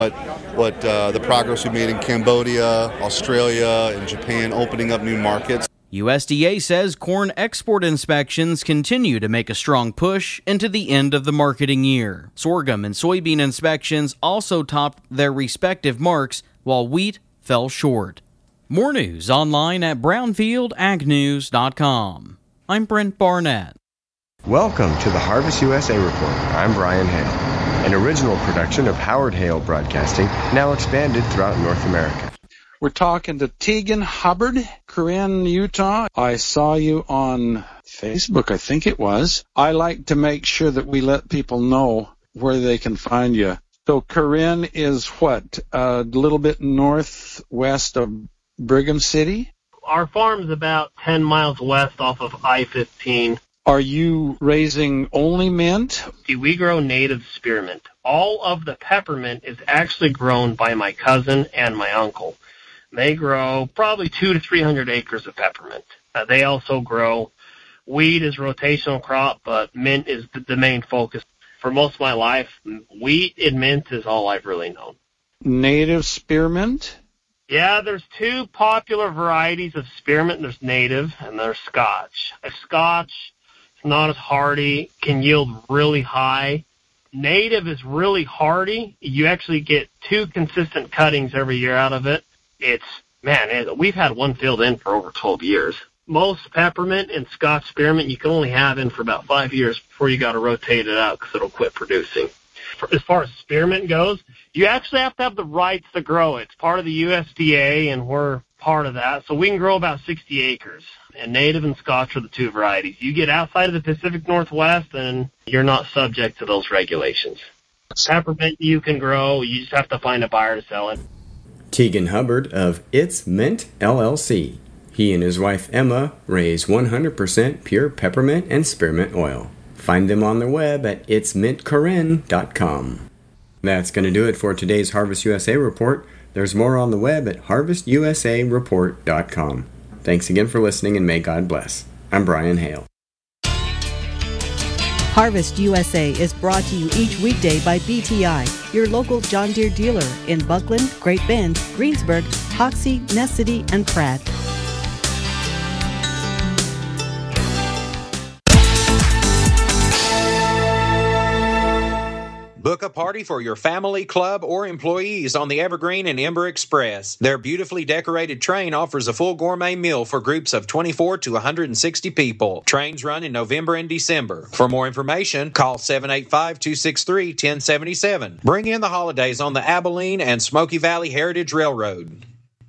what the progress we made in Cambodia, Australia, and Japan, opening up new markets. USDA says corn export inspections continue to make a strong push into the end of the marketing year. Sorghum and soybean inspections also topped their respective marks, while wheat fell short. More news online at brownfieldagnews.com. I'm Brent Barnett. Welcome to the Harvest USA Report. I'm Brian Hale, an original production of Howard Hale Broadcasting, now expanded throughout North America. We're talking to Tegan Hubbard, Corinne, Utah. I saw you on Facebook, I think it was. I like to make sure that we let people know where they can find you. So Corinne is what, a little bit northwest of Brigham City? Our farm's about 10 miles west off of I-15. Are you raising only mint? We grow native spearmint. All of the peppermint is actually grown by my cousin and my uncle. They grow probably 200 to 300 acres of peppermint. They also grow wheat as rotational crop, but mint is the main focus. For most of my life, wheat and mint is all I've really known. Native spearmint? Yeah, there's two popular varieties of spearmint. There's native and there's Scotch. A Scotch is not as hardy, can yield really high. Native is really hardy. You actually get 2 consistent cuttings every year out of it. We've had one field in for over 12 years. Most peppermint and Scotch spearmint you can only have in for about 5 years before you got to rotate it out because it'll quit producing. As far as spearmint goes, you actually have to have the rights to grow it. It's part of the USDA, and we're part of that. So we can grow about 60 acres. And native and Scotch are the 2 varieties. You get outside of the Pacific Northwest, and you're not subject to those regulations. Peppermint you can grow. You just have to find a buyer to sell it. Tegan Hubbard of It's Mint LLC. He and his wife Emma raise 100% pure peppermint and spearmint oil. Find them on their web at itsmintcorinne.com. That's going to do it for today's Harvest USA Report. There's more on the web at harvestusareport.com. Thanks again for listening, and may God bless. I'm Brian Hale. Harvest USA is brought to you each weekday by BTI, your local John Deere dealer in Buckland, Great Bend, Greensburg, Hoxie, Ness City, and Pratt. Book a party for your family, club, or employees on the Evergreen and Ember Express. Their beautifully decorated train offers a full gourmet meal for groups of 24 to 160 people. Trains run in November and December. For more information, call 785-263-1077. Bring in the holidays on the Abilene and Smoky Valley Heritage Railroad.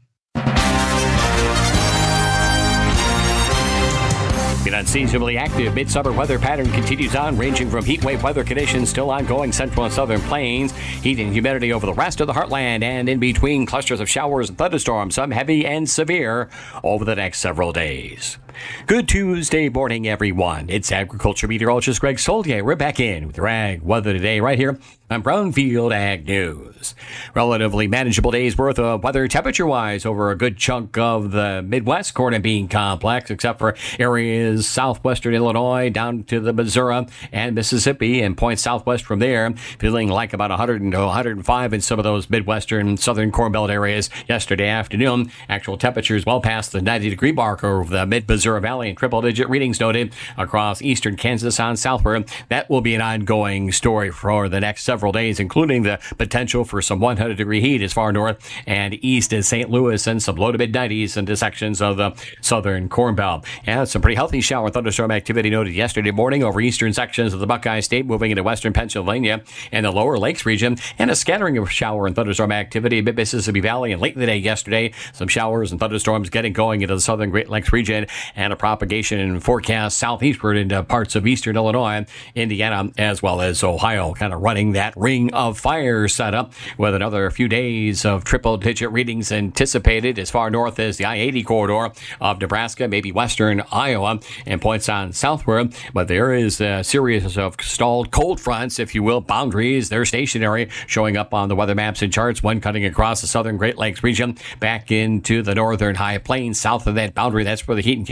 An unseasonably active midsummer weather pattern continues on, ranging from heat wave weather conditions still ongoing central and southern plains, heat and humidity over the rest of the heartland, and in between clusters of showers and thunderstorms, some heavy and severe, over the next several days. Good Tuesday morning, everyone. It's agriculture meteorologist Greg Solier. We're back in with your ag weather today right here on Brownfield Ag News. Relatively manageable day's worth of weather temperature-wise over a good chunk of the Midwest corn and bean complex, except for areas southwestern Illinois down to the Missouri and Mississippi and points southwest from there. Feeling like about 100 to 105 in some of those Midwestern and southern Corn Belt areas yesterday afternoon. Actual temperatures well past the 90-degree mark over the mid-Missouri Valley, and triple-digit readings noted across eastern Kansas on southward. That will be an ongoing story for the next several days, including the potential for some 100-degree heat as far north and east as St. Louis, and some low to mid-90s into sections of the southern Corn Belt. And some pretty healthy shower and thunderstorm activity noted yesterday morning over eastern sections of the Buckeye State, moving into western Pennsylvania and the lower lakes region, and a scattering of shower and thunderstorm activity in mid-Mississippi Valley. And late in the day yesterday, some showers and thunderstorms getting going into the southern Great Lakes region, and a propagation and forecast southeastward into parts of eastern Illinois, Indiana, as well as Ohio, kind of running that ring of fire setup with another few days of triple-digit readings anticipated as far north as the I-80 corridor of Nebraska, maybe western Iowa, and points on southward. But there is a series of stalled cold fronts, if you will, boundaries. They're stationary, showing up on the weather maps and charts, one cutting across the southern Great Lakes region back into the northern high plains. South of that boundary, that's where the heat and humidity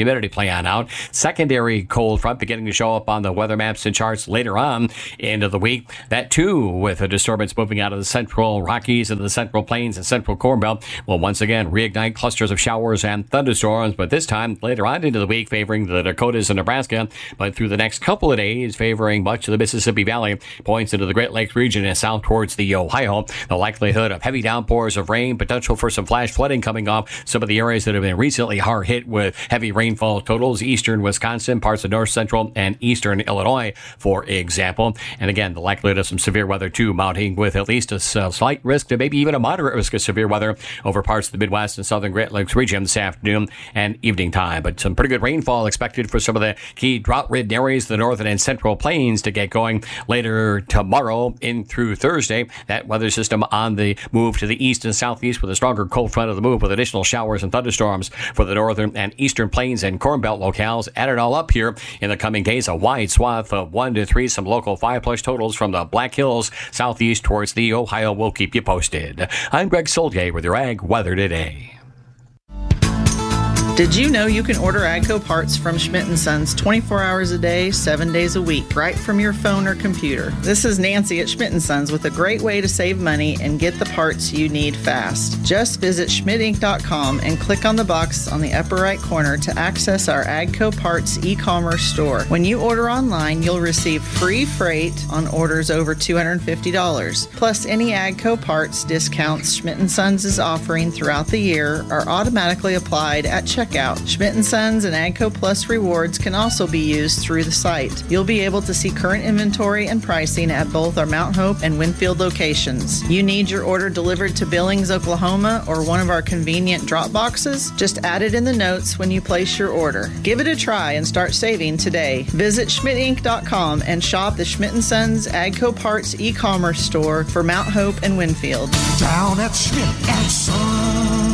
humidity playing out. Secondary cold front beginning to show up on the weather maps and charts later on into the week. That too, with a disturbance moving out of the central Rockies into the central plains and central Corn Belt, will once again reignite clusters of showers and thunderstorms, but this time later on into the week favoring the Dakotas and Nebraska, but through the next couple of days favoring much of the Mississippi Valley, points into the Great Lakes region and south towards the Ohio. The likelihood of heavy downpours of rain, potential for some flash flooding coming off some of the areas that have been recently hard hit with heavy rainfall totals, eastern Wisconsin, parts of north central and eastern Illinois, for example. And again, the likelihood of some severe weather too mounting, with at least a slight risk to maybe even a moderate risk of severe weather over parts of the Midwest and southern Great Lakes region this afternoon and evening time. But some pretty good rainfall expected for some of the key drought-ridden areas of the northern and central plains to get going later tomorrow in through Thursday. That weather system on the move to the east and southeast with a stronger cold front of the move, with additional showers and thunderstorms for the northern and eastern plains and Corn Belt locales. Add it all up here in the coming days, a wide swath of 1 to 3, some local 5+ totals from the Black Hills southeast towards the Ohio. Will keep you posted. I'm Greg Solgay with your Ag Weather Today. Did you know you can order AGCO parts from Schmidt & Sons 24 hours a day, 7 days a week, right from your phone or computer? This is Nancy at Schmidt & Sons with a great way to save money and get the parts you need fast. Just visit schmidtinc.com and click on the box on the upper right corner to access our AGCO parts e-commerce store. When you order online, you'll receive free freight on orders over $250. Plus, any AGCO parts discounts Schmidt & Sons is offering throughout the year are automatically applied at checkout. Schmidt & Sons and AGCO Plus rewards can also be used through the site. You'll be able to see current inventory and pricing at both our Mount Hope and Winfield locations. You need your order delivered to Billings, Oklahoma, or one of our convenient drop boxes? Just add it in the notes when you place your order. Give it a try and start saving today. Visit schmidtinc.com and shop the Schmidt & Sons AGCO Parts e-commerce store for Mount Hope and Winfield. Down at Schmidt & Sons.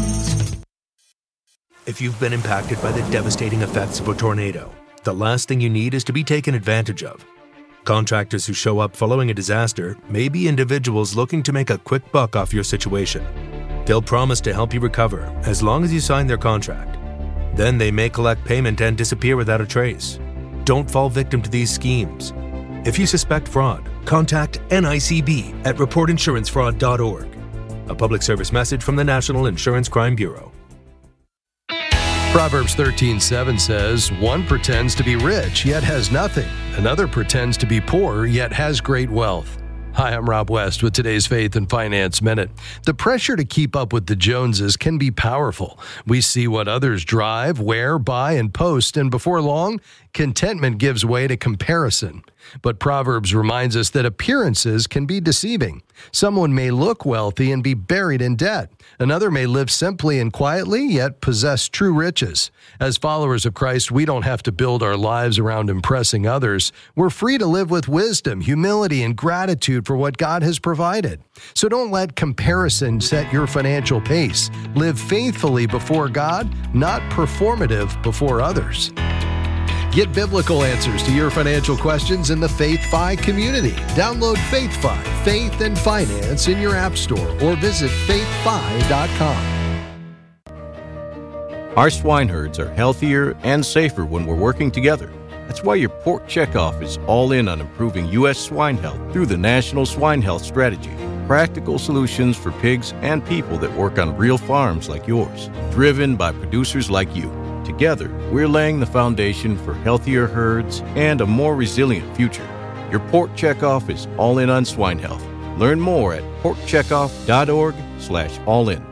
If you've been impacted by the devastating effects of a tornado, the last thing you need is to be taken advantage of. Contractors who show up following a disaster may be individuals looking to make a quick buck off your situation. They'll promise to help you recover as long as you sign their contract. Then they may collect payment and disappear without a trace. Don't fall victim to these schemes. If you suspect fraud, contact NICB at reportinsurancefraud.org. A public service message from the National Insurance Crime Bureau. Proverbs 13:7 says, "One pretends to be rich, yet has nothing. Another pretends to be poor, yet has great wealth." Hi, I'm Rob West with today's Faith and Finance Minute. The pressure to keep up with the Joneses can be powerful. We see what others drive, wear, buy, and post, and before long, contentment gives way to comparison. But Proverbs reminds us that appearances can be deceiving. Someone may look wealthy and be buried in debt. Another may live simply and quietly, yet possess true riches. As followers of Christ, we don't have to build our lives around impressing others. We're free to live with wisdom, humility, and gratitude for what God has provided. So don't let comparison set your financial pace. Live faithfully before God, not performative before others. Get biblical answers to your financial questions in the FaithFi community. Download FaithFi, Faith and Finance, in your app store or visit faithfi.com. Our swine herds are healthier and safer when we're working together. That's why your Pork Checkoff is all in on improving U.S. swine health through the National Swine Health Strategy. Practical solutions for pigs and people that work on real farms like yours, driven by producers like you. Together, we're laying the foundation for healthier herds and a more resilient future. Your Pork Checkoff is all in on swine health. Learn more at porkcheckoff.org/all-in.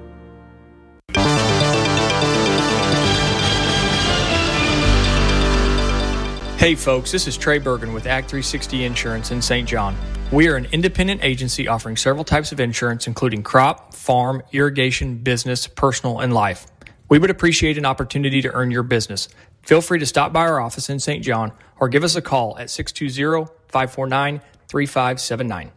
Hey folks, this is Trey Bergen with Act 360 Insurance in St. John. We are an independent agency offering several types of insurance, including crop, farm, irrigation, business, personal, and life. We would appreciate an opportunity to earn your business. Feel free to stop by our office in St. John or give us a call at 620-549-3579.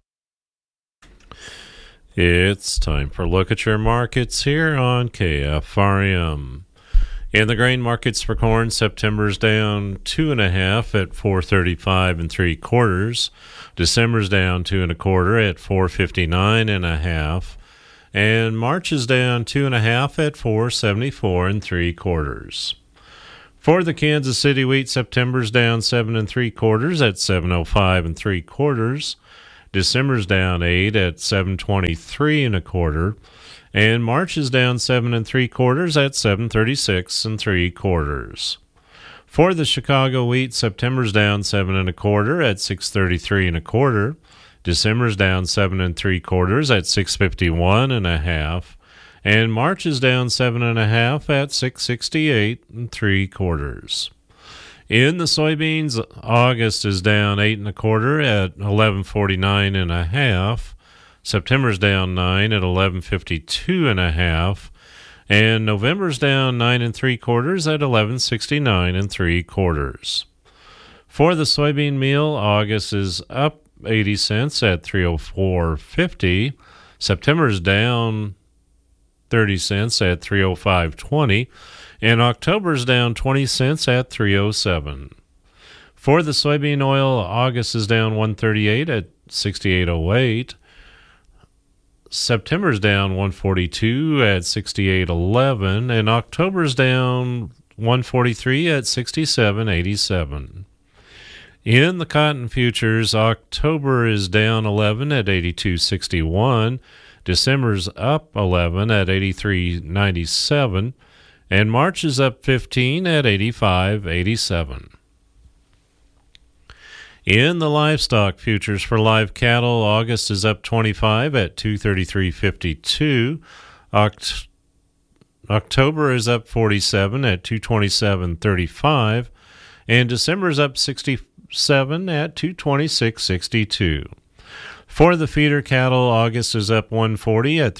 It's time for a look at your markets here on KFRM. In the grain markets for corn, September's down 2.5 at 435 3/4. December's down 2 1/4 at 459.5. and March is down 2.5 at 4.74 3/4. For the Kansas City wheat, September's down 7 3/4 at 7.05 3/4. December's down 8 at 7.23 1/4, and March is down 7 3/4 at 7.36 3/4. For the Chicago wheat, September's down 7 1/4 at 6.33 1/4. December's down 7 3/4 at 6.51 1/2, and March is down 7 1/2 at 6.68 3/4. In the soybeans, August is down 8 1/4 at 11.49 1/2. September's down 9 at 11.52 1/2, and November's down 9 3/4 at 11.69 3/4. For the soybean meal, August is up 80 cents at 304.50. September's down 30 cents at 305.20, and October's down 20 cents at 307. For the soybean oil, August is down 138 at 68.08. September's down 142 at 68.11, and October's down 143 at 67.87. In the cotton futures, October is down 11 at 82.61, December's up 11 at 83.97, and March is up 15 at 85.87. In the livestock futures for live cattle, August is up 25 at 233.52. October is up 47 at 227.35, and December is up 67 at 226.62. For the feeder cattle, August is up 140 at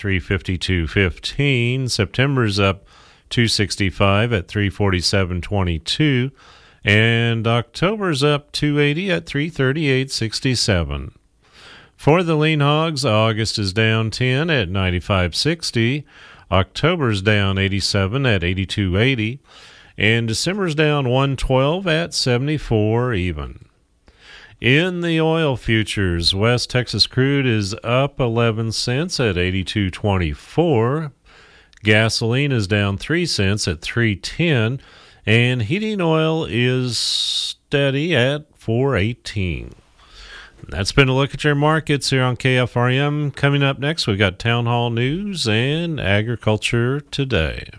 352.15. September is up 265 at 347.22. And October's up 280 at 338.67. For the lean hogs, August is down 10 at 95.60. October's down 87 at 82.80. And December's down 112 at 74 even. In the oil futures, West Texas crude is up 11 cents at 82.24. Gasoline is down 3 cents at 3.10. And heating oil is steady at 4.18. That's been a look at your markets here on KFRM. Coming up next, we've got Town Hall News and Agriculture Today.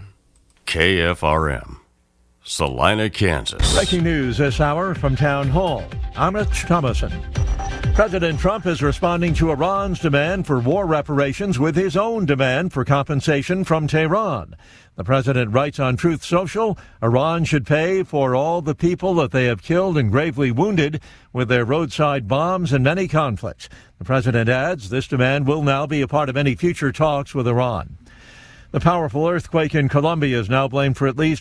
KFRM, Salina, Kansas. Breaking news this hour from Town Hall. I'm Rich Thomason. President Trump is responding to Iran's demand for war reparations with his own demand for compensation from Tehran. The president writes on Truth Social, Iran should pay for all the people that they have killed and gravely wounded with their roadside bombs and many conflicts. The president adds this demand will now be a part of any future talks with Iran. The powerful earthquake in Colombia is now blamed for at least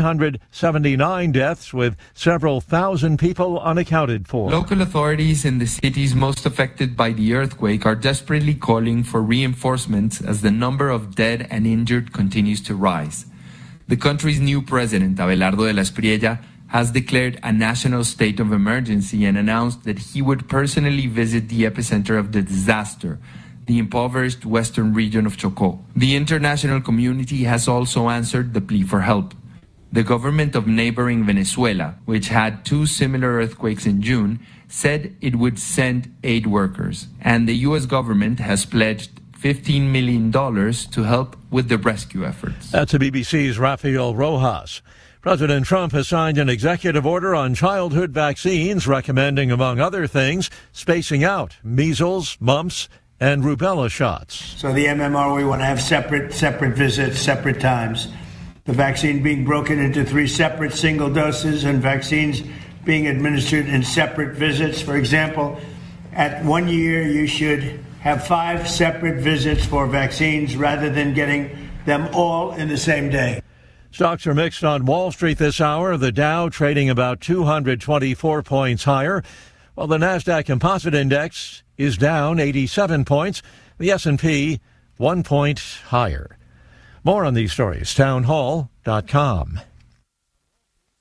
179 deaths, with several thousand people unaccounted for. Local authorities in the cities most affected by the earthquake are desperately calling for reinforcements as the number of dead and injured continues to rise. The country's new president, Abelardo de la Espriella, has declared a national state of emergency and announced that he would personally visit the epicenter of the disaster, the impoverished western region of Chocó. The international community has also answered the plea for help. The government of neighboring Venezuela, which had two similar earthquakes in June, said it would send aid workers, and the U.S. government has pledged $15 million to help with the rescue efforts. That's the BBC's Rafael Rojas. President Trump has signed an executive order on childhood vaccines recommending, among other things, spacing out measles, mumps, and rubella shots. So the MMR, we want to have separate visits, separate times. The vaccine being broken into 3 separate single doses and vaccines being administered in separate visits. For example, at 1 year, you should have 5 separate visits for vaccines rather than getting them all in the same day. Stocks are mixed on Wall Street this hour. The Dow trading about 224 points higher, while the NASDAQ Composite Index is down 87 points. The S&P 1 point higher. More on these stories, townhall.com.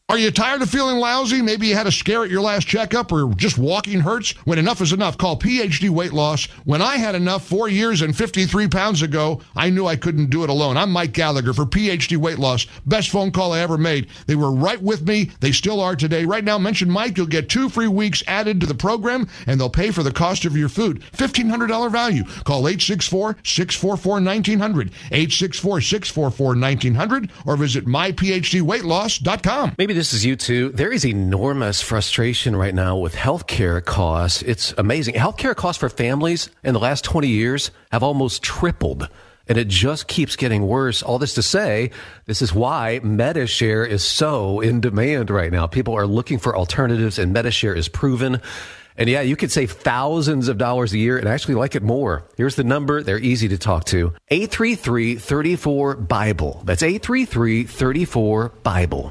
Are you tired of feeling lousy? Maybe you had a scare at your last checkup or just walking hurts? When enough is enough, call PhD Weight Loss. When I had enough 4 years and 53 pounds ago, I knew I couldn't do it alone. I'm Mike Gallagher for PhD Weight Loss. Best phone call I ever made. They were right with me. They still are today. Right now, mention Mike. You'll get 2 free weeks added to the program, and they'll pay for the cost of your food. $1,500 value. Call 864-644-1900, 864-644-1900, or visit myphdweightloss.com. Maybe this is you too. There is enormous frustration right now with healthcare costs. It's amazing. Healthcare costs for families in the last 20 years have almost tripled, and it just keeps getting worse. All this to say, this is why Medi-Share is so in demand right now. People are looking for alternatives, and Medi-Share is proven. And yeah, you could save thousands of dollars a year and actually like it more. Here's the number. They're easy to talk to. 833-34-BIBLE. That's 833-34-BIBLE.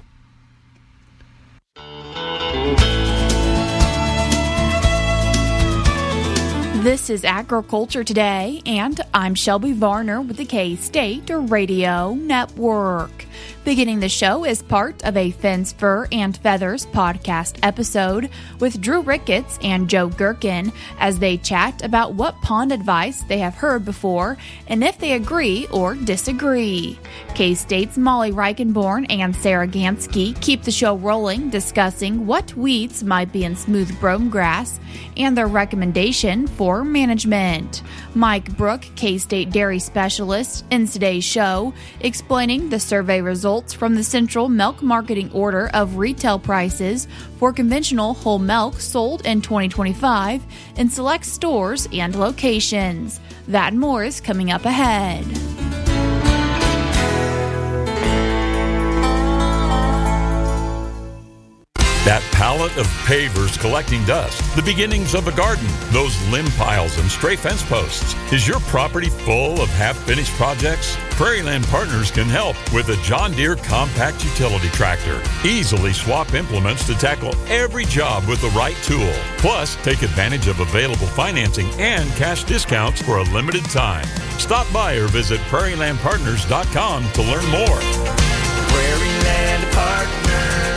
This is Agriculture Today, and I'm Shelby Varner with the K-State Radio Network. Beginning the show is part of a Fins, Fur, and Feathers podcast episode with Drew Ricketts and Joe Gherkin as they chat about what pond advice they have heard before and if they agree or disagree. K-State's Molly Reichenborn and Sarah Gansky keep the show rolling, discussing what weeds might be in smooth brome grass and their recommendation for management. Mike Brook, K-State dairy specialist, in today's show, explaining the survey results from the Central Milk Marketing Order of retail prices for conventional whole milk sold in 2025 in select stores and locations. That and more is coming up ahead. That pallet of pavers collecting dust, the beginnings of a garden, those limb piles and stray fence posts. Is your property full of half-finished projects? Prairieland Partners can help with a John Deere compact utility tractor. Easily swap implements to tackle every job with the right tool. Plus, take advantage of available financing and cash discounts for a limited time. Stop by or visit prairielandpartners.com to learn more. Prairieland Partners.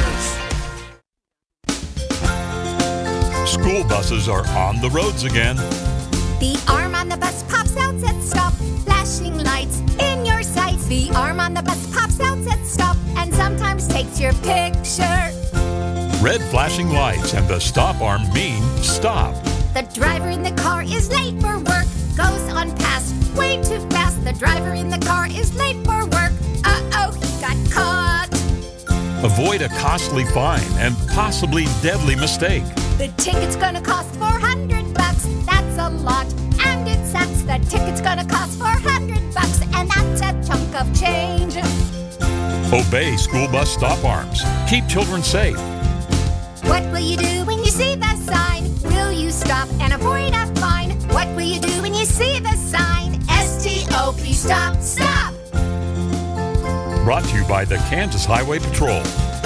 School buses are on the roads again. The arm on the bus pops out, says stop. Flashing lights in your sights. The arm on the bus pops out, says stop, and sometimes takes your picture. Red flashing lights and the stop arm mean stop. The driver in the car is late for work. Goes on past way too fast. The driver in the car is late for work. Uh-oh, he got caught. Avoid a costly fine and possibly deadly mistake. The ticket's gonna cost $400. That's a lot, and it sucks. The ticket's gonna cost $400, and that's a chunk of change. Obey school bus stop arms. Keep children safe. What will you do when you see the sign? Will you stop and avoid a fine? What will you do when you see the sign? S-T-O-P, stop, stop! Brought to you by the Kansas Highway Patrol.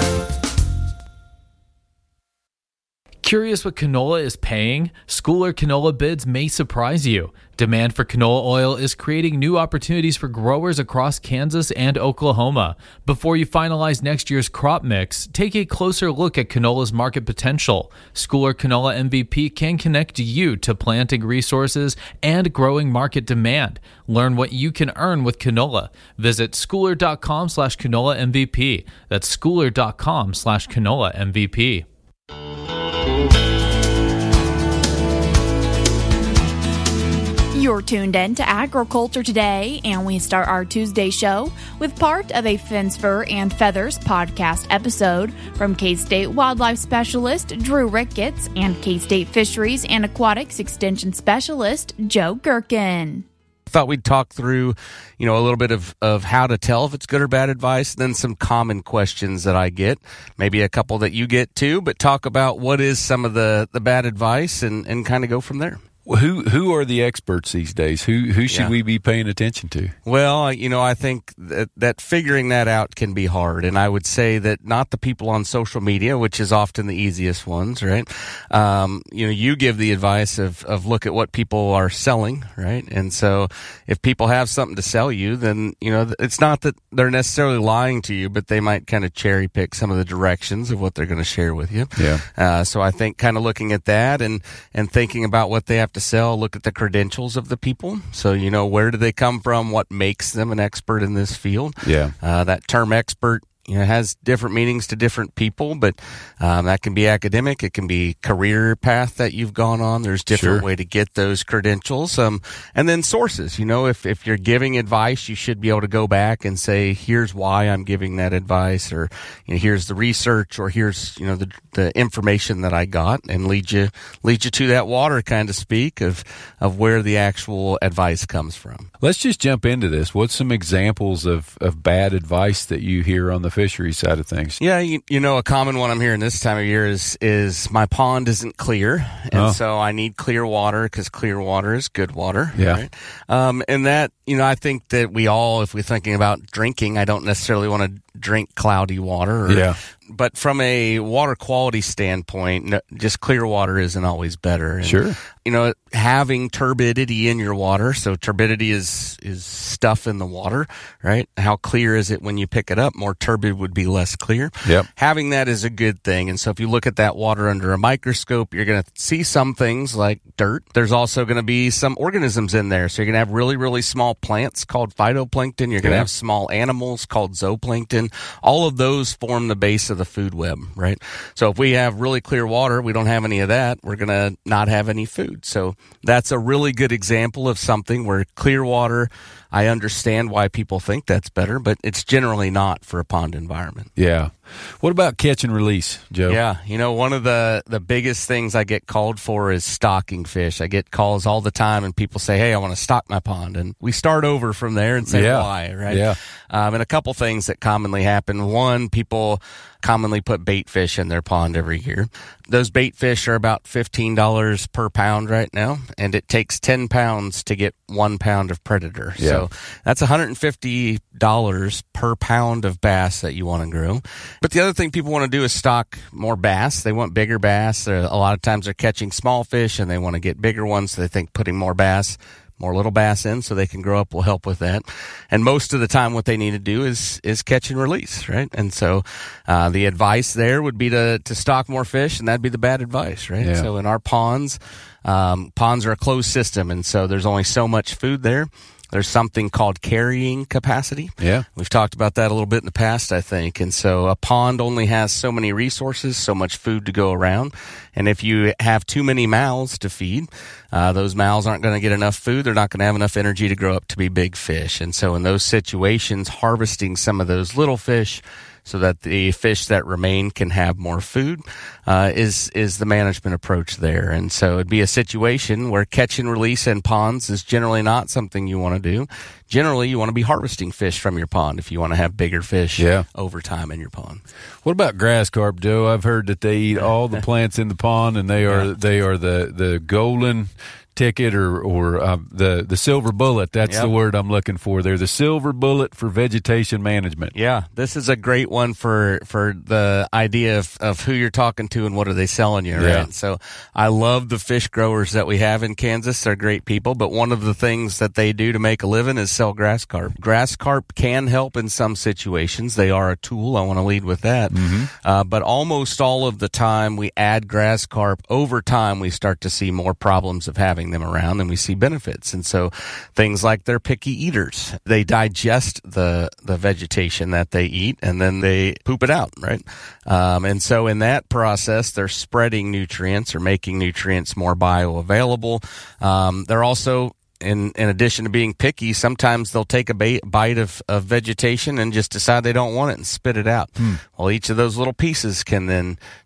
Curious what canola is paying? Schooler canola bids may surprise you. Demand for canola oil is creating new opportunities for growers across Kansas and Oklahoma. Before you finalize next year's crop mix, take a closer look at canola's market potential. Schooler Canola MVP can connect you to planting resources and growing market demand. Learn what you can earn with canola. Visit schooler.com/canola MVP. That's schooler.com/canola MVP. You're tuned in to Agriculture Today, and we start our Tuesday show with part of a Fins, Fur, and Feathers podcast episode from K-State Wildlife Specialist Drew Ricketts and K-State Fisheries and Aquatics Extension Specialist Joe Gherkin. Thought we'd talk through, a little bit of how to tell if it's good or bad advice, then some common questions that I get, maybe a couple that you get too, but talk about what is some of the bad advice and kind of go from there. Who are the experts these days? Who should we be paying attention to? Well, I think that figuring that out can be hard, and I would say that not the people on social media, which is often the easiest ones, right? You give the advice of look at what people are selling, right? And so if people have something to sell you, then it's not that they're necessarily lying to you, but they might kind of cherry pick some of the directions of what they're going to share with you. Yeah. So I think kind of looking at that and thinking about what they have to sell, look at the credentials of the people. So, where do they come from? What makes them an expert in this field? Yeah. That term expert, has different meanings to different people, but that can be academic. It can be career path that you've gone on. There's different way to get those credentials. And then sources, if you're giving advice, you should be able to go back and say, here's why I'm giving that advice, or here's the research, or here's, the information that I got, and lead you to that water, kind of speak of where the actual advice comes from. Let's just jump into this. What's some examples of bad advice that you hear on the fishery side of things? Yeah, a common one I'm hearing this time of year is my pond isn't clear, and so I need clear water because clear water is good water. Yeah. Right? And that, I think that we all, if we're thinking about drinking, I don't necessarily want to drink cloudy water. But from a water quality standpoint, just clear water isn't always better. And, sure. Having turbidity in your water, so turbidity is stuff in the water, right? How clear is it when you pick it up? More turbid would be less clear. Yep. Having that is a good thing. And so if you look at that water under a microscope, you're going to see some things like dirt. There's also going to be some organisms in there. So you're going to have really, really small plants called phytoplankton. You're going to have small animals called zooplankton. All of those form the base of the food web, right? So if we have really clear water, we don't have any of that, we're going to not have any food. So that's a really good example of something where clear water, I understand why people think that's better, but it's generally not for a pond environment. Yeah. What about catch and release, Joe? Yeah. One of the biggest things I get called for is stocking fish. I get calls all the time, and people say, hey, I want to stock my pond. And we start over from there and say why, right? Yeah. And a couple things that commonly happen. One, people commonly put bait fish in their pond every year. Those bait fish are about $15 per pound right now, and it takes 10 pounds to get 1 pound of predator. Yeah. So that's $150 per pound of bass that you want to grow. But the other thing people want to do is stock more bass. They want bigger bass. A lot of times they're catching small fish, and they want to get bigger ones, so they think putting more little bass in so they can grow up will help with that. And most of the time what they need to do is catch and release, right? And so the advice there would be to stock more fish, and that'd be the bad advice, right? Yeah. So in our ponds are a closed system, and so there's only so much food there. There's something called carrying capacity. Yeah. We've talked about that a little bit in the past, I think. And so a pond only has so many resources, so much food to go around. And if you have too many mouths to feed, those mouths aren't going to get enough food. They're not going to have enough energy to grow up to be big fish. And so in those situations, harvesting some of those little fish so that the fish that remain can have more food is the management approach there. And so it'd be a situation where catch and release in ponds is generally not something you want to do. Generally, you want to be harvesting fish from your pond if you want to have bigger fish over time in your pond. What about grass carp, Joe? I've heard that they eat all the plants in the pond, and they are the golden ticket or the silver bullet. That's the word I'm looking for. They're the silver bullet for vegetation management. Yeah, this is a great one for the idea of who you're talking to and what are they selling you, right? Yeah. So I love the fish growers that we have in Kansas. They're great people, but one of the things that they do to make a living is sell grass carp. Grass carp can help in some situations. They are a tool. I want to lead with that. Mm-hmm. But almost all of the time we add grass carp, over time we start to see more problems of having them around, and we see benefits. And so things like they're picky eaters. They digest the vegetation that they eat, and then they poop it out, right? And so in that process, they're spreading nutrients or making nutrients more bioavailable. They're also, in addition to being picky, sometimes they'll take a bite of vegetation and just decide they don't want it and spit it out. Well, each of those little pieces can then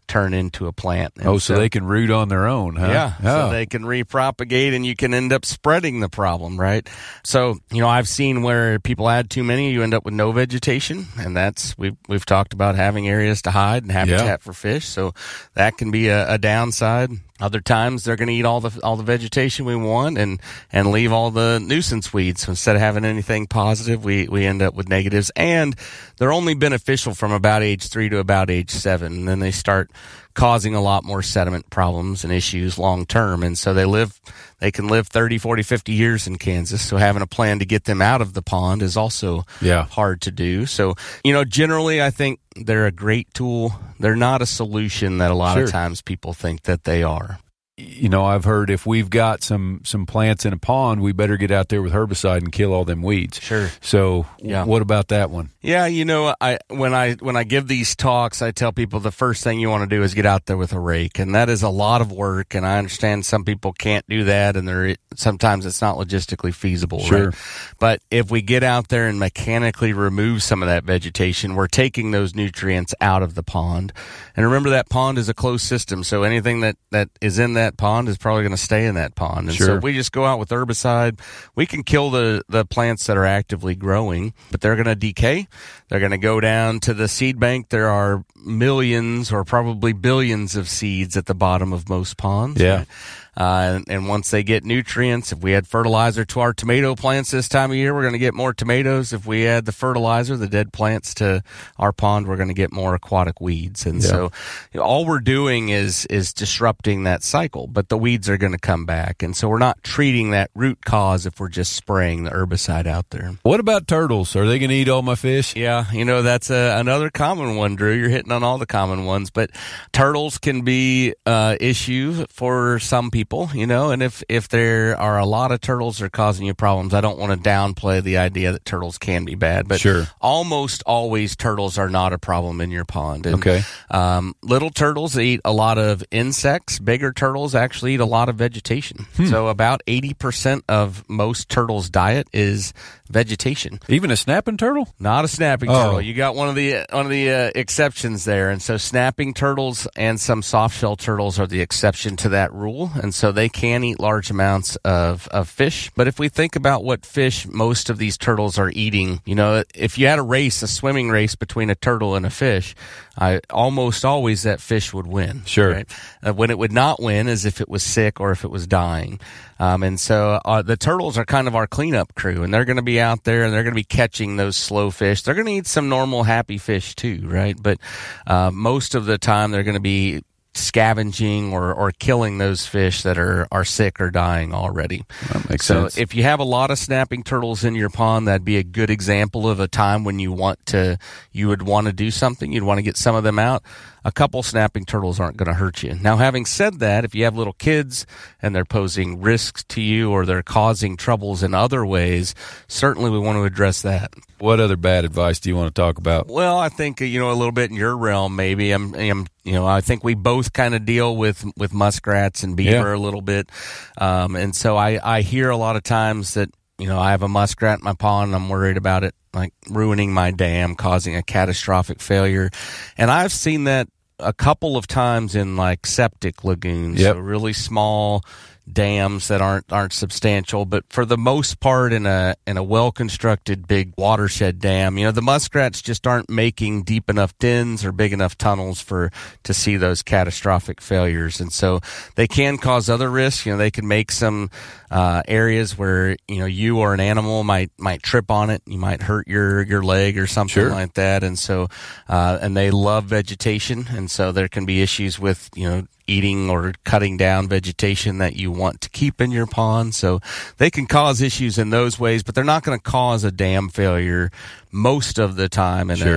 turn into a plant. And so they can root on their own, huh? Yeah, so they can repropagate, and you can end up spreading the problem, right? So, I've seen where people add too many, you end up with no vegetation, and that's we've talked about having areas to hide and habitat for fish, so that can be a downside. Other times they're going to eat all the vegetation we want and leave all the nuisance weeds. So instead of having anything positive, we end up with negatives. And they're only beneficial from about age 3 to about age 7. And then they start causing a lot more sediment problems and issues long term. And so they can live 30, 40, 50 years in Kansas. So having a plan to get them out of the pond is also hard to do. So, generally I think they're a great tool. They're not a solution that a lot of times people think that they are. I've heard if we've got some plants in a pond, we better get out there with herbicide and kill all them weeds. Sure. So what about that one? Yeah, when I give these talks, I tell people the first thing you want to do is get out there with a rake, and that is a lot of work. And I understand some people can't do that, and sometimes it's not logistically feasible. Sure. Right? But if we get out there and mechanically remove some of that vegetation, we're taking those nutrients out of the pond. And remember, that pond is a closed system, so anything that is in that pond is probably going to stay in that pond. And so if we just go out with herbicide, we can kill the plants that are actively growing, but they're going to decay. They're going to go down to the seed bank. There are millions or probably billions of seeds at the bottom of most ponds. Yeah. And once they get nutrients, if we add fertilizer to our tomato plants this time of year, we're going to get more tomatoes. If we add the fertilizer, the dead plants to our pond, we're going to get more aquatic weeds. And so all we're doing is disrupting that cycle, but the weeds are going to come back. And so we're not treating that root cause if we're just spraying the herbicide out there. What about turtles? Are they going to eat all my fish? Yeah, that's another common one, Drew. You're hitting on all the common ones, but turtles can be issue for some people. And if there are a lot of turtles that are causing you problems, I don't want to downplay the idea that turtles can be bad, but almost always turtles are not a problem in your pond. And, little turtles eat a lot of insects. Bigger turtles actually eat a lot of vegetation. So about 80% of most turtles' diet is vegetation. Even a snapping turtle? Not a snapping turtle. You got one of the exceptions there. And so snapping turtles and some soft-shell turtles are the exception to that rule. And so they can eat large amounts of fish. But if we think about what fish most of these turtles are eating, if you had a swimming race between a turtle and a fish, almost always that fish would win. Sure. Right? When it would not win is if it was sick or if it was dying. And so the turtles are kind of our cleanup crew, and they're going to be out there and they're going to be catching those slow fish. They're going to eat some normal happy fish too, right? But most of the time they're going to be scavenging or killing those fish that are sick or dying already. That makes sense. So if you have a lot of snapping turtles in your pond, that'd be a good example of a time when you would want to do something. You'd want to get some of them out. A couple snapping turtles aren't going to hurt you. Now, having said that, if you have little kids and they're posing risks to you or they're causing troubles in other ways, certainly we want to address that. What other bad advice do you want to talk about? Well, I think, a little bit in your realm, maybe. I think we both kind of deal with muskrats and beaver a little bit. And so I hear a lot of times that, I have a muskrat in my pond and I'm worried about it, like ruining my dam, causing a catastrophic failure. And I've seen that a couple of times in like septic lagoons, so really small dams that aren't substantial, but for the most part in a well-constructed big watershed dam, the muskrats just aren't making deep enough dens or big enough tunnels to see those catastrophic failures. And so they can cause other risks. They can make some areas where you or an animal might trip on it. You might hurt your leg or something like that. And so and they love vegetation, and so there can be issues with eating or cutting down vegetation that you want to keep in your pond. So they can cause issues in those ways, but they're not going to cause a dam failure most of the time in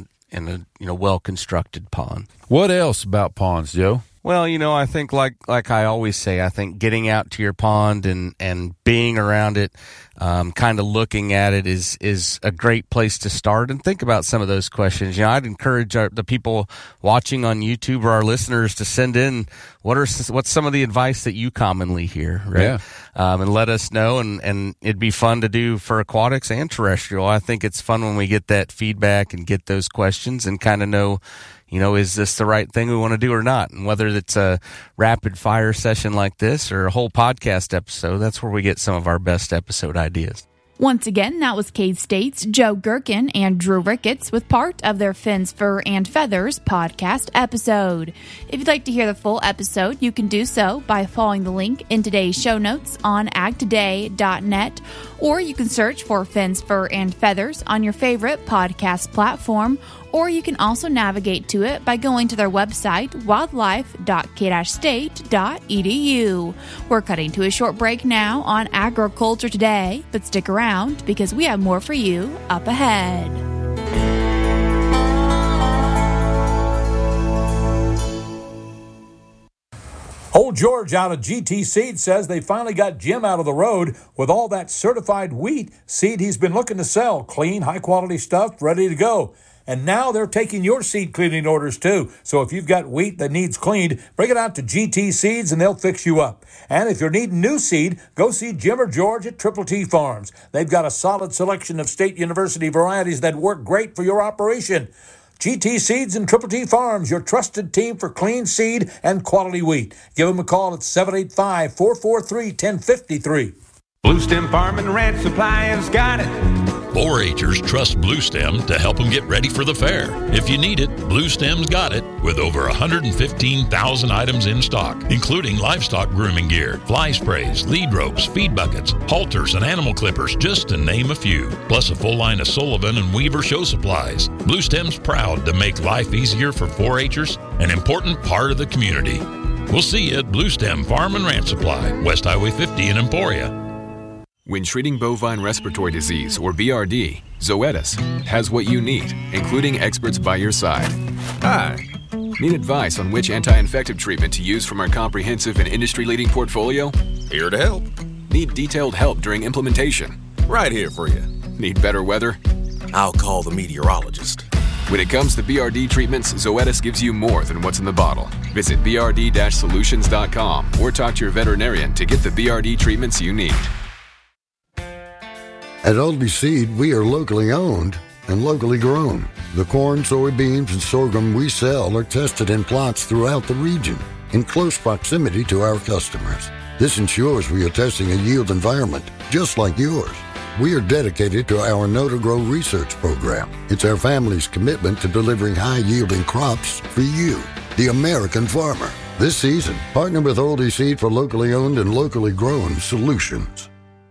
a well-constructed pond. What else about ponds, Joe? Well, I think like I always say, I think getting out to your pond and being around it, kind of looking at it is a great place to start and think about some of those questions. I'd encourage the people watching on YouTube or our listeners to send in what's some of the advice that you commonly hear, right? Yeah. And let us know, and it'd be fun to do for aquatics and terrestrial. I think it's fun when we get that feedback and get those questions and kind of know is this the right thing we want to do or not? And whether it's a rapid fire session like this or a whole podcast episode, that's where we get some of our best episode ideas. Once again, that was K-State's Joe Gherkin and Drew Ricketts with part of their Fins, Fur, and Feathers podcast episode. If you'd like to hear the full episode, you can do so by following the link in today's show notes on agtoday.net, or you can search for Fins, Fur, and Feathers on your favorite podcast platform, or you can also navigate to it by going to their website, wildlife.k-state.edu. We're cutting to a short break now on Agriculture Today, but stick around because we have more for you up ahead. Old George out of GT Seed says they finally got Jim out of the road with all that certified wheat seed he's been looking to sell. Clean, high-quality stuff, ready to go. And now they're taking your seed cleaning orders too. So if you've got wheat that needs cleaned, bring it out to GT Seeds and they'll fix you up. And if you're needing new seed, go see Jim or George at Triple T Farms. They've got a solid selection of State University varieties that work great for your operation. GT Seeds and Triple T Farms, your trusted team for clean seed and quality wheat. Give them a call at 785-443-1053. Blue Stem Farm and Ranch Supply has got it. 4-H'ers trust Blue Stem to help them get ready for the fair. If you need it, Blue Stem's got it, with over 115,000 items in stock, including livestock grooming gear, fly sprays, lead ropes, feed buckets, halters, and animal clippers, just to name a few. Plus a full line of Sullivan and Weaver show supplies. Blue Stem's proud to make life easier for 4-H'ers, an important part of the community. We'll see you at Blue Stem Farm and Ranch Supply, West Highway 50 in Emporia. When treating bovine respiratory disease, or BRD, Zoetis has what you need, including experts by your side. Hi. Need advice on which anti-infective treatment to use from our comprehensive and industry-leading portfolio? Here to help. Need detailed help during implementation? Right here for you. Need better weather? I'll call the meteorologist. When it comes to BRD treatments, Zoetis gives you more than what's in the bottle. Visit brd-solutions.com or talk to your veterinarian to get the BRD treatments you need. At Oldie Seed, we are locally owned and locally grown. The corn, soybeans, and sorghum we sell are tested in plots throughout the region in close proximity to our customers. This ensures we are testing a yield environment just like yours. We are dedicated to our Know to Grow research program. It's our family's commitment to delivering high-yielding crops for you, the American farmer. This season, partner with Oldie Seed for locally owned and locally grown solutions.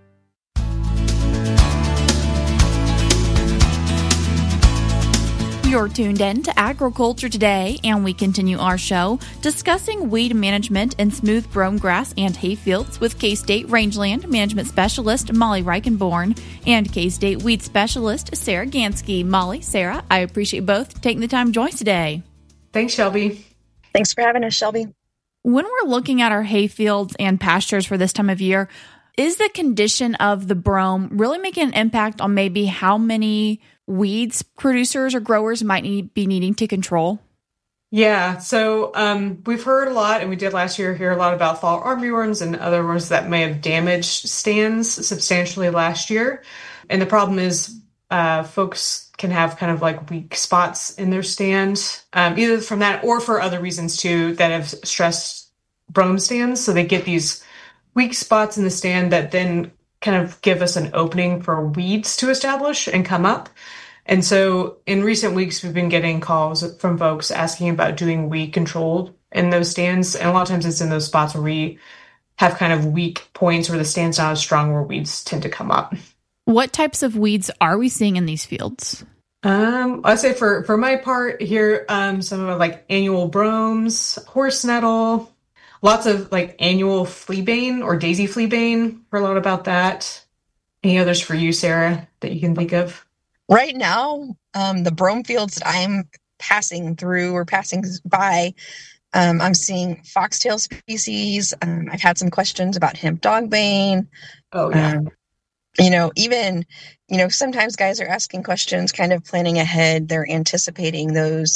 You're tuned in to Agriculture Today, and we continue our show discussing weed management in smooth brome grass and hayfields with K-State Rangeland Management Specialist Molly Reichenborn and K-State Weed Specialist Sarah Gansky. Molly, Sarah, I appreciate both taking the time to join us today. Thanks, Shelby. Thanks for having us, Shelby. When we're looking at our hayfields and pastures for this time of year, is the condition of the brome really making an impact on maybe how many weeds producers or growers might be needing to control? Yeah, so we've heard a lot, and we did last year hear a lot about fall armyworms and other worms that may have damaged stands substantially last year. And the problem is folks can have kind of like weak spots in their stand, either from that or for other reasons too that have stressed brome stands. So they get these weak spots in the stand that then kind of give us an opening for weeds to establish and come up. And so in recent weeks, we've been getting calls from folks asking about doing weed control in those stands. And a lot of times it's in those spots where we have kind of weak points where the stand's not as strong, where weeds tend to come up. What types of weeds are we seeing in these fields? I'd say for my part here, some of like annual bromes, horse nettle, lots of like annual fleabane or daisy fleabane. Heard a lot about that. Any others for you, Sarah, that you can think of? Right now, the brome fields that I'm passing through or passing by, I'm seeing foxtail species. I've had some questions about hemp dogbane. Oh, yeah. Even sometimes guys are asking questions, kind of planning ahead. They're anticipating those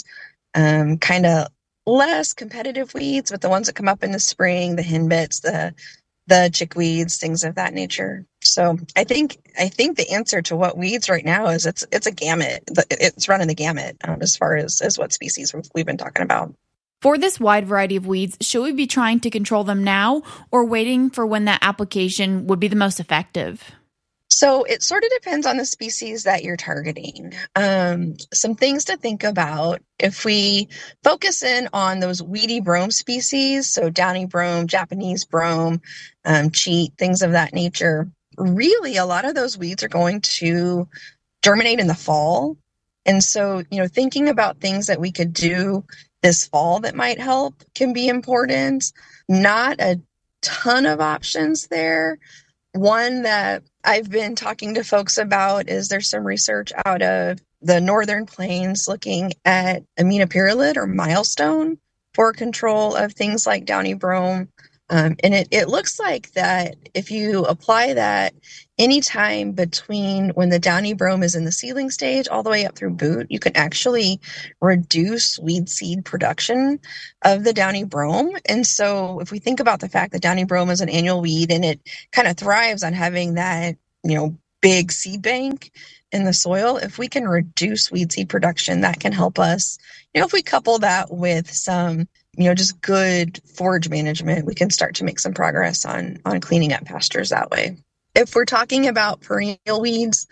kind of less competitive weeds, but the ones that come up in the spring, the henbits, the the chickweeds, things of that nature. So I think the answer to what weeds right now is it's a gamut. It's running the gamut as far as what species we've been talking about. For this wide variety of weeds, should we be trying to control them now or waiting for when that application would be the most effective? So it sort of depends on the species that you're targeting. Some things to think about if we focus in on those weedy brome species, so downy brome, Japanese brome, cheat, things of that nature. Really, a lot of those weeds are going to germinate in the fall. And so, thinking about things that we could do this fall that might help can be important. Not a ton of options there. One that I've been talking to folks about is there's some research out of the Northern Plains looking at aminopyrrolid or milestone for control of things like downy brome. And it looks like that if you apply that anytime between when the downy brome is in the seedling stage all the way up through boot, you can actually reduce weed seed production of the downy brome. And so if we think about the fact that downy brome is an annual weed and it kind of thrives on having that, big seed bank in the soil, if we can reduce weed seed production, that can help us. If we couple that with some just good forage management, we can start to make some progress on cleaning up pastures that way. If we're talking about perennial weeds,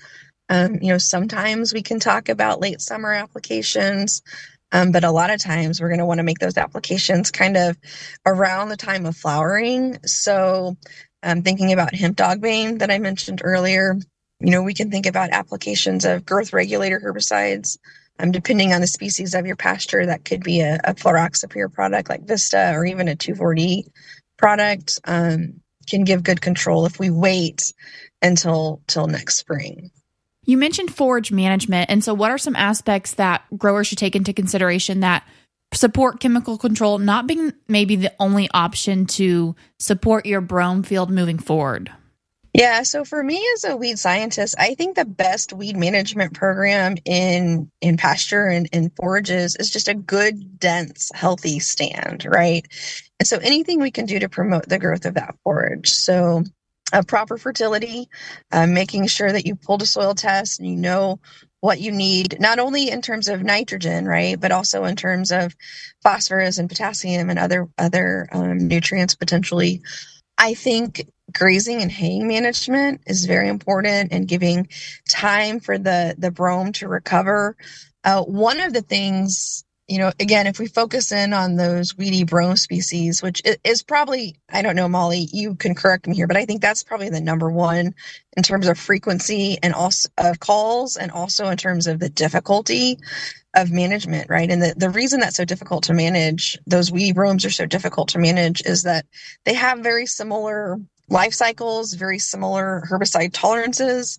sometimes we can talk about late summer applications, but a lot of times we're going to want to make those applications kind of around the time of flowering. So thinking about hemp dogbane that I mentioned earlier, we can think about applications of growth regulator herbicides. Depending on the species of your pasture, that could be a fluroxapyr product like Vista or even a 2,4-D product can give good control if we wait until next spring. You mentioned forage management, and so what are some aspects that growers should take into consideration that support chemical control not being maybe the only option to support your brome field moving forward? Yeah, so for me as a weed scientist, I think the best weed management program in pasture and forages is just a good, dense, healthy stand, right? And so anything we can do to promote the growth of that forage. So proper fertility, making sure that you pulled a soil test and you know what you need, not only in terms of nitrogen, right, but also in terms of phosphorus and potassium and other nutrients potentially. I think grazing and haying management is very important and giving time for the brome to recover. One of the things, again, if we focus in on those weedy brome species, which is probably, I don't know, Molly, you can correct me here, but I think that's probably the number one in terms of frequency and also of calls and also in terms of the difficulty of management, right? And the reason that's so difficult to manage, those weedy bromes are so difficult to manage, is that they have very similar life cycles, very similar herbicide tolerances.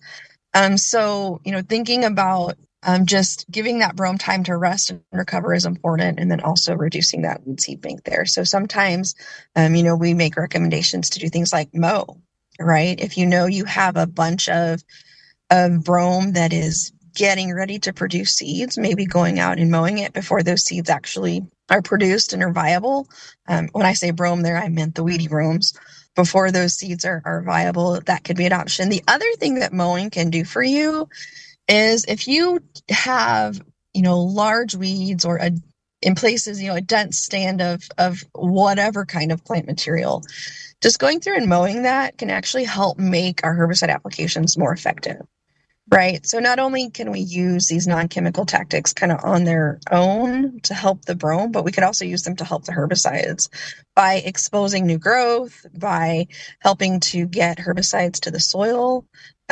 So, thinking about just giving that brome time to rest and recover is important, and then also reducing that weed seed bank there. So sometimes, we make recommendations to do things like mow, right? If you have a bunch of brome that is getting ready to produce seeds, maybe going out and mowing it before those seeds actually are produced and are viable. When I say brome there, I meant the weedy bromes. Before those seeds are viable, that could be an option. The other thing that mowing can do for you is if you have, large weeds or in places, a dense stand of whatever kind of plant material, just going through and mowing that can actually help make our herbicide applications more effective. Right. So not only can we use these non-chemical tactics kind of on their own to help the brome, but we could also use them to help the herbicides by exposing new growth, by helping to get herbicides to the soil.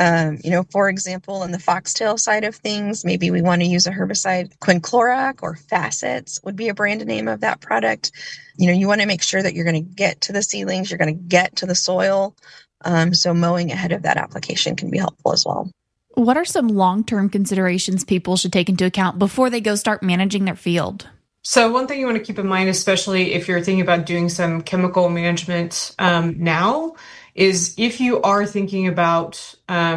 For example, in the foxtail side of things, maybe we want to use a herbicide, quinclorac or Facets would be a brand name of that product. You want to make sure that you're going to get to the seedlings, you're going to get to the soil. So mowing ahead of that application can be helpful as well. What are some long-term considerations people should take into account before they go start managing their field? So one thing you want to keep in mind, especially if you're thinking about doing some chemical management now, is if you are thinking about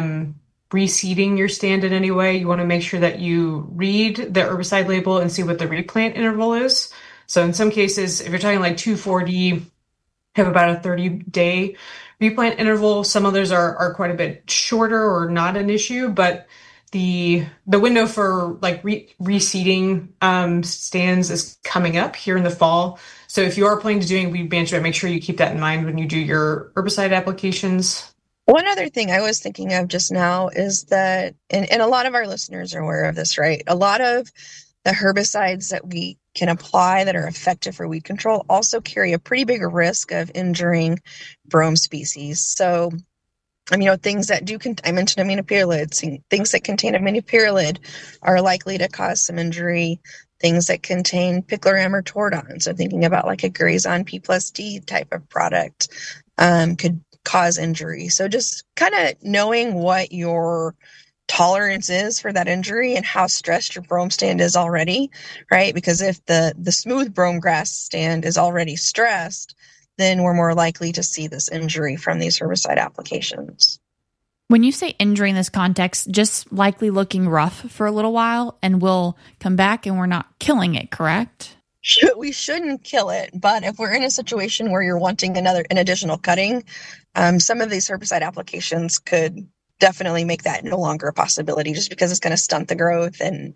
reseeding your stand in any way, you want to make sure that you read the herbicide label and see what the replant interval is. So in some cases, if you're talking like 2,4-D, have about a 30-day replant interval. Some others are quite a bit shorter or not an issue, but the window for like reseeding stands is coming up here in the fall. So if you are planning to doing weed management, make sure you keep that in mind when you do your herbicide applications. One other thing I was thinking of just now is that, and a lot of our listeners are aware of this, right? A lot of the herbicides that we can apply that are effective for weed control also carry a pretty big risk of injuring brome species. So, things that I mentioned aminopyralids, things that contain aminopyralid are likely to cause some injury. Things that contain picloram or tordon, so thinking about like a Grazon P+D type of product, could cause injury. So just kind of knowing what your tolerance is for that injury and how stressed your brome stand is already, right? Because if the smooth brome grass stand is already stressed, then we're more likely to see this injury from these herbicide applications. When you say injury in this context, just likely looking rough for a little while and we'll come back and we're not killing it, correct? We shouldn't kill it, but if we're in a situation where you're wanting an additional cutting, some of these herbicide applications could definitely make that no longer a possibility, just because it's going to stunt the growth and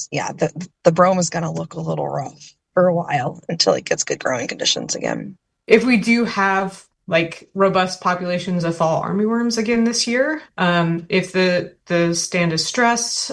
the brome is going to look a little rough for a while until it gets good growing conditions again. If we do have like robust populations of fall armyworms again this year, if the stand is stressed,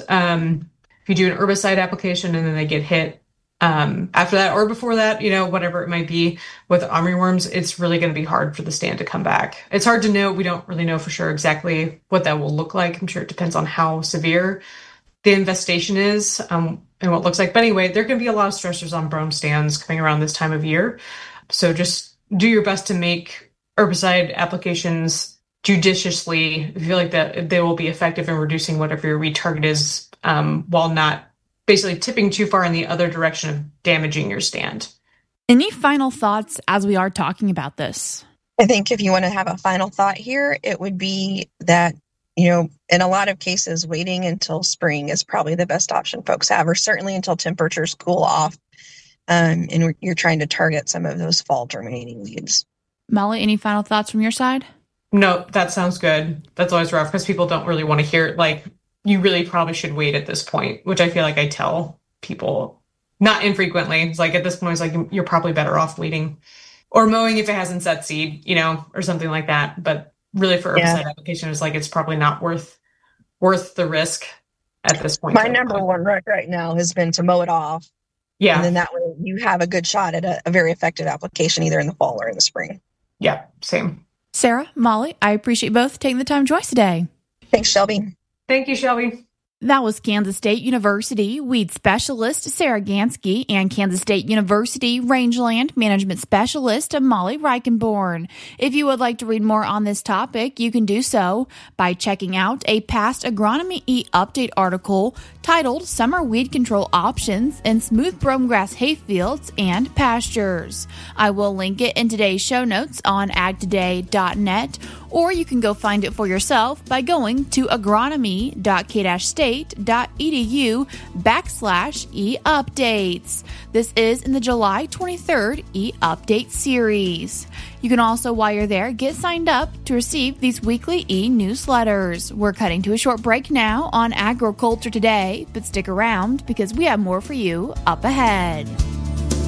if you do an herbicide application and then they get hit after that or before that, whatever it might be with armyworms, it's really going to be hard for the stand to come back. It's hard to know. We don't really know for sure exactly what that will look like. I'm sure it depends on how severe the infestation is and what it looks like. But anyway, there can be a lot of stressors on brome stands coming around this time of year. So just do your best to make herbicide applications judiciously if you feel like that they will be effective in reducing whatever your weed target is, while not basically tipping too far in the other direction of damaging your stand. Any final thoughts as we are talking about this? I think if you want to have a final thought here, it would be that, in a lot of cases, waiting until spring is probably the best option folks have, or certainly until temperatures cool off, and you're trying to target some of those fall germinating weeds. Molly, any final thoughts from your side? No, that sounds good. That's always rough because people don't really want to hear it. Like, you really probably should wait at this point, which I feel like I tell people not infrequently. It's like at this point, it's like you're probably better off waiting or mowing if it hasn't set seed, or something like that. But really for herbicide application, it's like it's probably not worth the risk at this point. My number one right now has been to mow it off. Yeah. And then that way you have a good shot at a very effective application either in the fall or in the spring. Yeah, same. Sarah, Molly, I appreciate both taking the time to join us today. Thanks, Shelby. Thank you, Shelby. That was Kansas State University weed specialist Sarah Gansky and Kansas State University rangeland management specialist Molly Reichenborn. If you would like to read more on this topic, you can do so by checking out a past Agronomy E-Update article titled Summer Weed Control Options in Smooth Brome Grass Hayfields and Pastures. I will link it in today's show notes on agtoday.net, or you can go find it for yourself by going to agronomy.kstate.edu/e-updates. This is in the July 23rd e-update series. You can also, while you're there, get signed up to receive these weekly e-newsletters. We're cutting to a short break now on Agriculture Today, but stick around because we have more for you up ahead.